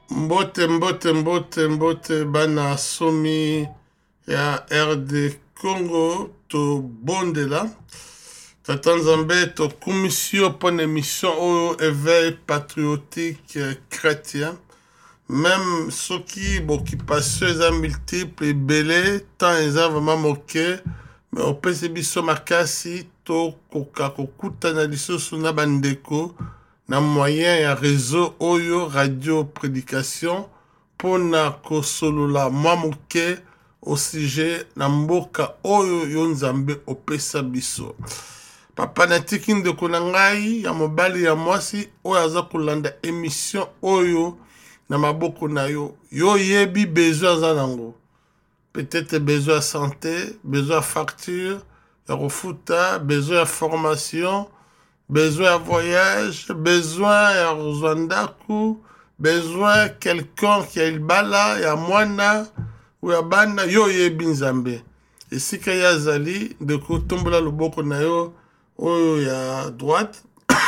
Mbote bana somi ya RD Congo to bondela tata nzambe to commission pour une émission au éveil patriotique chrétien même ceux qui occupation eza multiple ebele tant eza vraiment moke mais opesi biso makasi to koka kokutana lisusu na bandeko na moyen ya réseau oyo radio prédication pona kosolola mwa moke au sujet na mboka oyo yo nzambe opesa biso papa natiki ndeko na ngai ya mobali ya mwasi oyo aza kolanda émission oyo na maboko na yo yo yebi besoin aza nango peut-être besoin de santé besoin de facture ya kofuta besoin de formation besoin de voyage, besoin de Rwanda, besoin de quelqu'un qui a il bala, ya mwana, ou ya bana, yo ye binzambe. Et si kaya zali, de ko tombola loboko na yo, oyo ya droite,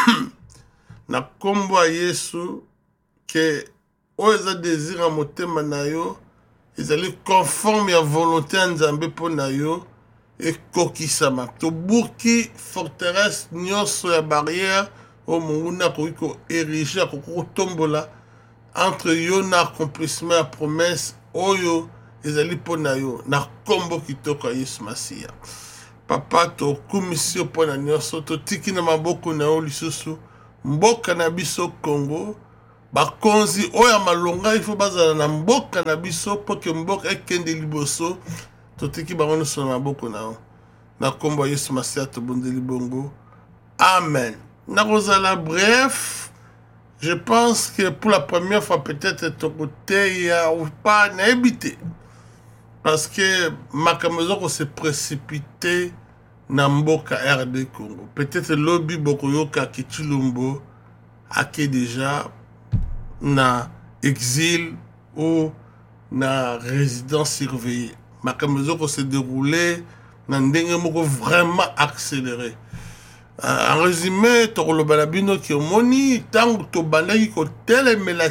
na kombo a Yesu, que oyo za désir a motema na yo, ezali conforme ya volonté ya nzambe po na yo, et kokisama tobuki forteresse nyonso ya barrière o munguna ko ériger ko tombola entre yo na accomplissement ya promesse oyo ezali pona yo na kombo kitoko ya Yesu Masia papa to commission pona nyonso to tiki na maboko na yo lisusu mboka na biso Congo bakonzi oyo malonga ifo bazala na mboka na biso po ke mboka ekende liboso totiki bango nyonso na maboko na yo na kombo ya Yesu Masia tobondeli bongo amen nakozala bref je pense que pour la première fois peut-être ton côté ou pas n'habité parce que makambo ezoko se précipité na mboka RD Congo peut-être lobby bokoyoka Kitulumbo ake déjà na exil ou na résidence surveillée makambo ezoko se déroulé na ndenge moko vraiment accéléré en résumé tokoloba bino ki omoni tango tobandaki kotelemela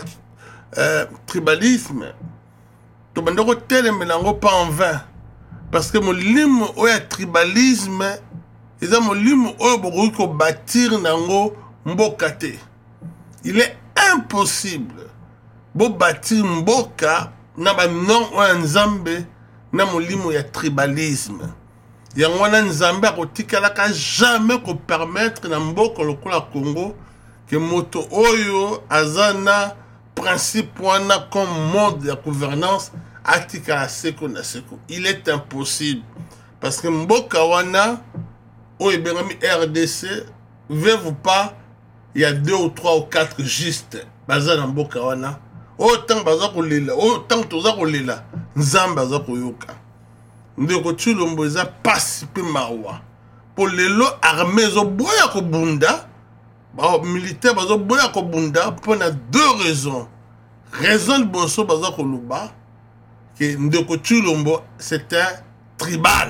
tribalisme tobandaki kotelemela yango pas en vain parce que molimo oyo ya tribalisme eza molimo oyo bokoki kobatir nango mboka te il est impossible bobatir mboka na banon oyo ya nzambe na molimo ya tribalisme yango wana nzambe akotikalaka jamais kopermettre na mboka lokola Congo ke moto oyo aza na principe wana comme mode ya gouvernance atikala seko na seko il est impossible parce que mboka wana oyo ebengami RDC veuve ou pas il y a 2 ou 3 ou 4 juste baza na mboka wana autant baza kolela autant toza kolela nzambe aza koyoka ndeko Chilombo eza pasi pe mawa po lelo armée ezoboya kobunda ba militaire bazoboya kobunda pour na 2 raisons raison liboso baza koloba que ndeko Chilombo c'est un tribal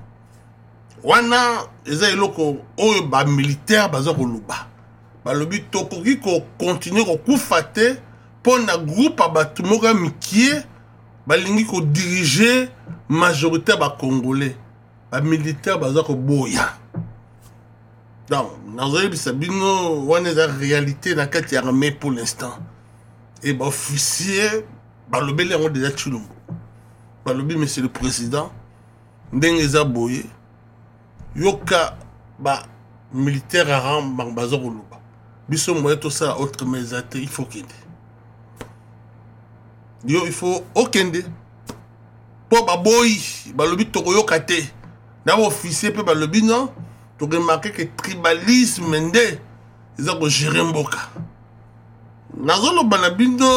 wana eza eloko oyo ba militaire baza koloba balobi tokoki ko continuer kokufa te po na groupe ya bato moko ya mikie balingi ko diriger majorité ba congolais ba militaire baza ko boya donc nazoyebi sabino wana eza réalité na kati ya armée pour l'instant et ba officier balobeli yango déjà Chilombo balobi monsieur le président ndenge eza boye yoka ba militaire à rang baza koloba biso moye tosala autre mesate il faut kende yo il faut okende po baboyi balobi tokoyoka te na officier pe balobi non to remarquer que tribalisme nde eza ko gérer mboka nazoloba na bino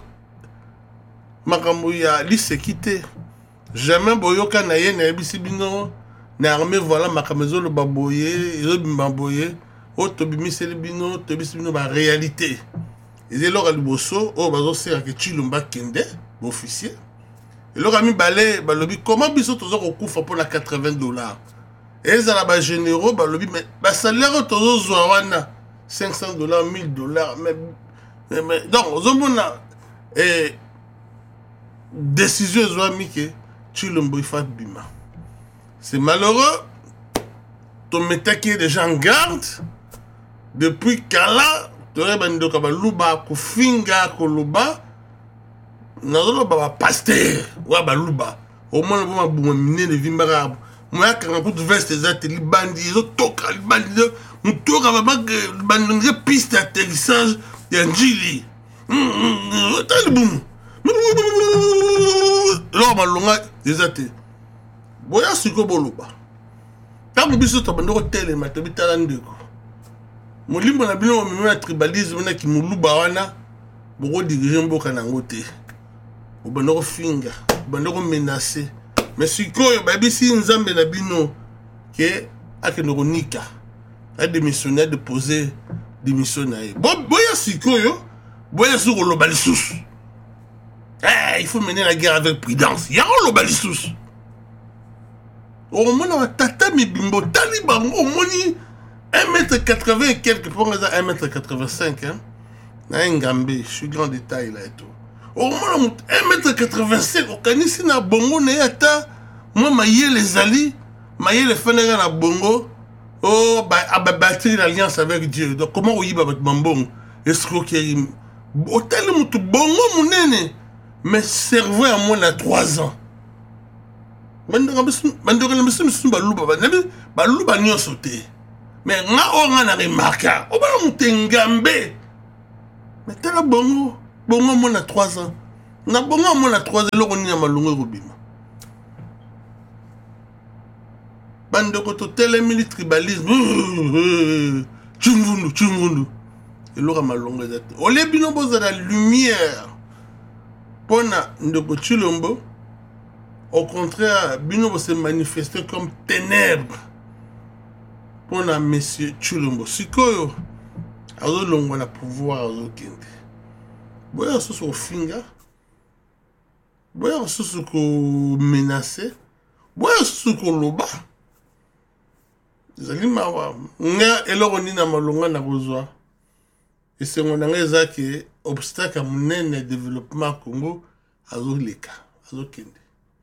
makambo ya lisekite jamais boyoka na ye na yebisi bino na armée voilà makambo ezoloba boye ezobima boye o tobimiseli bino tobisi bino ba réalité ezeloko liboso oyo bazosera ke Chilombo kende officier eloko mibale balobi comment biso toza kokufa pour la $80 ezala ba généraux balobi mais ba salaire tozozwa wana $500 $1000 mais donc ozomona Et décision ezwami ke Tshilombo ifa bima. C'est malheureux. Ton metaki déjà en garde. Depuis kala, tore bandoka baluba kufinga koloba. Nazoloba ba pasteur wa baluba. Au moins ba buma minene vimbara. Moi quand on peut veste ezate libandi zo toka libandi mutoka ba bandonge piste d'atterrissage ya njili. Talibum. Lo malonga ezate. Boya siko boluba. Tango biso to bandoko telema to bitala ndeko. Molimbo na bino mo tribalisme na ki muluba wana boko diriger mboka nango te. Bandoko finga, bandoko menacer. Mais sikoyo ba bisi nzambe na bino ke akendoko nika. A démissionner de poser démission na ye. Boya sikoyo, boya siko lo balisusu. Il faut mener la guerre avec prudence. Ya lo balisusu. Au moins, tata mi bimbo taliban au moins 1m80 et quelques pour 1m85 hein. Na ngambe, je suis grand détail là et tout. Au moins 1m85 au kanisi na bongo na yata moi maye les ali, maye les fenega na bongo. Oh ba bâtir l'alliance avec Dieu. Donc comment on y va avec mambong escroquerie. Hôtel mutu bongo munene mais cerveau à moins de 3 ans. Bandoko na biso misu baluba nyonso te. Mais nga o nga na remarka. O ba mutengambe. Mais tala bongo mo na 3 ans. Na bongo mo na 3 ans loko ni na malungu robima. Bandoko to telemili tribalisme. Chungundu. Et loko malungu ezate. Ole bino boza la lumière. Pona ndoko Tshilombo. Au contraire, Bino se manifester comme ténèbres pour la monsieur Tshilombo. Sikoyo, azo longo na pouvoir azo kende. Boya soso au finga, boya soso ko menacer, boya soso ko loba. Zali mawa, nga eloko ni na malonga na kozwa. Et c'est mon angeza qui obstacle à mon développement Congo azo leka, azo kende.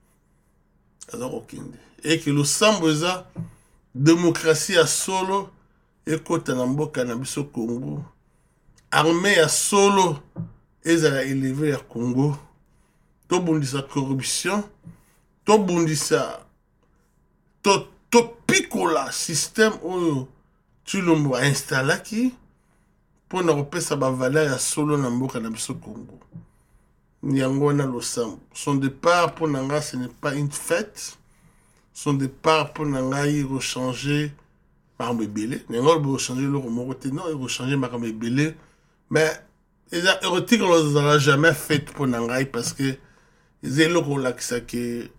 Et que le samboza démocratie à solo et kota na mboka na biso Congo armée à solo ezala élevé à Congo to bundisa corruption to bundisa to pikola système oyo Tshilombo a installaki pour na repesa ba valeur à solo na mboka na biso Congo. Nyangona Losambo. Son départ pour Nanga, ce n'est pas une fête. Son départ pour Nanga, il va changer Maramébélé. Nanga, il va changer le Romoroté. Non, il va changer Maramébélé. Mais, érotique, on ne l'a jamais fait pour Nanga parce que c'est le que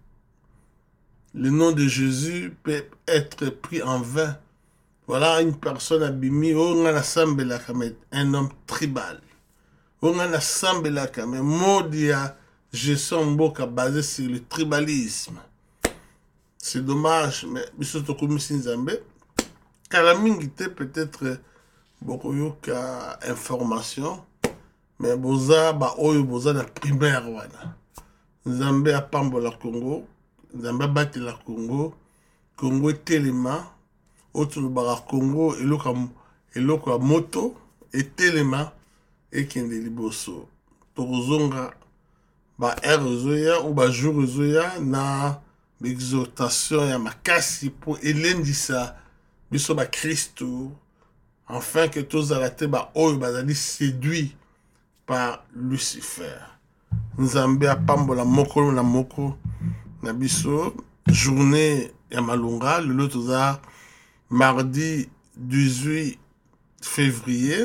le nom de Jésus peut être pris en vain. Voilà une personne abîmée. On a un homme tribal. On a assemblé là quand même modia gestion mboka basé sur le tribalisme. C'est dommage mais bisoto komisi nzambe kala mingi te peut-être beaucoup yoka information mais boza ba oyo boza na primaire wana. Nzambe apambola Congo, Nzambe bati la Congo telema otulubaka Congo eloko moto et telema et kende liboso tozonga ba ezoya ou ba jour ezoya na l'exhortation ya makasi pour elendisa biso ba Christo afin que tous arrêtés ba oyo bazali séduit par Lucifer. Nzambe apambola moko na moko na biso journée ya malunga le toza mardi 18 février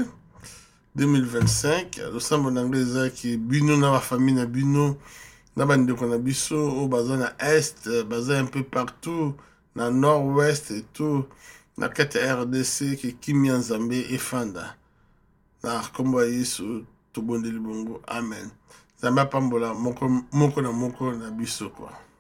2025, le sambo n'anglais qui bino na la famille na bino na bandeko na biso au bazin na est, bazin un peu partout na nord-ouest et tout na kati RDC qui kimia Nzambe et fanda na kombo Yesu to bondeli bongo amen. Nzambe pambola moko na biso quoi.